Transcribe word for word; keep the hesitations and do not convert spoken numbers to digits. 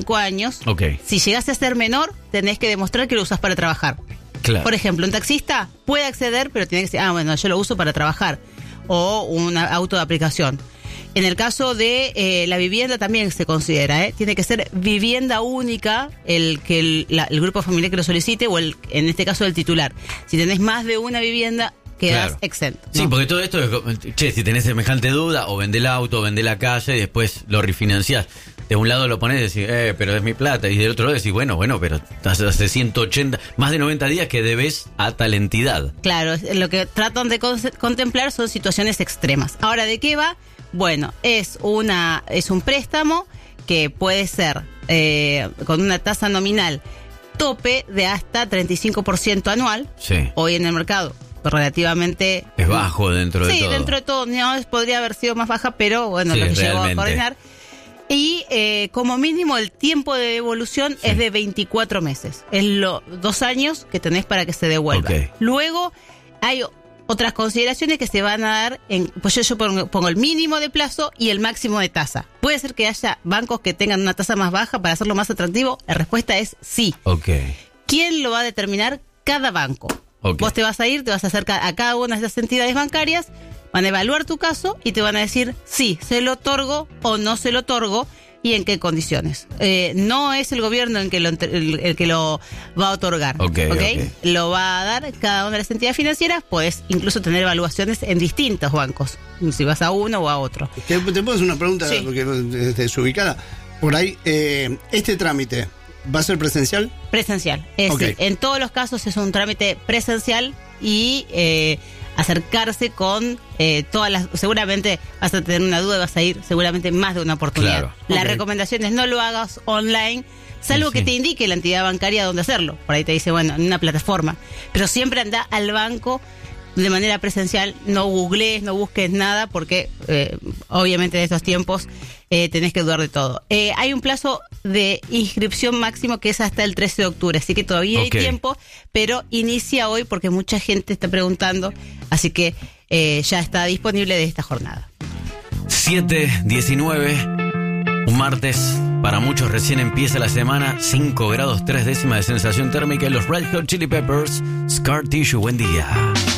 cinco años. Okay. Si llegaste a ser menor, tenés que demostrar que lo usás para trabajar. Claro. Por ejemplo, un taxista puede acceder, pero tiene que decir, ah, bueno, yo lo uso para trabajar. O un auto de aplicación. En el caso de eh, la vivienda también se considera, ¿eh? Tiene que ser vivienda única el que el, la, el grupo familiar que lo solicite o el, en este caso el titular. Si tenés más de una vivienda, quedás claro. exento, ¿no? Sí, porque todo esto es, che, si tenés semejante duda, o vendé el auto, o vendé la calle y después lo refinanciás. De un lado lo ponés y decís, eh, pero es mi plata. Y del otro lado decís, bueno, bueno, pero hace ciento ochenta, más de noventa días que debes a tal entidad. Claro, lo que tratan de con- contemplar son situaciones extremas. Ahora, ¿de qué va? Bueno, es una es un préstamo que puede ser eh, con una tasa nominal tope de hasta treinta y cinco por ciento anual. Sí. Hoy en el mercado relativamente... Es bajo dentro de sí, todo. Sí, dentro de todo. No, podría haber sido más baja, pero bueno, Sí, lo que realmente. llegó a coordinar. Y eh, como mínimo el tiempo de devolución sí. es de veinticuatro meses. Es los dos años que tenés para que se devuelva. Okay. Luego hay otras consideraciones que se van a dar, en, pues yo, yo pongo, pongo el mínimo de plazo y el máximo de tasa. ¿Puede ser que haya bancos que tengan una tasa más baja para hacerlo más atractivo? La respuesta es sí. Okay. ¿Quién lo va a determinar? Cada banco. Okay. Vos te vas a ir, te vas a acercar a cada una de esas entidades bancarias, van a evaluar tu caso y te van a decir sí, se lo otorgo o no se lo otorgo y en qué condiciones. Eh, no es el gobierno el que lo, el, el que lo va a otorgar. Okay, ¿okay? Okay. Lo va a dar cada una de las entidades financieras. Puedes incluso tener evaluaciones en distintos bancos, si vas a uno o a otro. Te, te puedo hacer una pregunta, sí. porque es desubicada. Por ahí, eh, este trámite, ¿va a ser presencial? Presencial. Es okay. decir, en todos los casos es un trámite presencial y eh, acercarse con eh, todas las... Seguramente vas a tener una duda y vas a ir seguramente más de una oportunidad. Claro. La okay. recomendación es no lo hagas online, salvo sí, que sí. te indique la entidad bancaria dónde hacerlo. Por ahí te dice, bueno, en una plataforma. Pero siempre anda al banco de manera presencial, no googlees, no busques nada, porque eh, obviamente en estos tiempos eh, tenés que dudar de todo. Eh, hay un plazo de inscripción máximo que es hasta el trece de octubre, así que todavía okay. hay tiempo, pero inicia hoy porque mucha gente está preguntando, así que eh, ya está disponible de esta jornada. siete diecinueve, un martes, para muchos recién empieza la semana, cinco grados tres décimas de sensación térmica en los Red Hot Chili Peppers, Scar Tissue, buen día.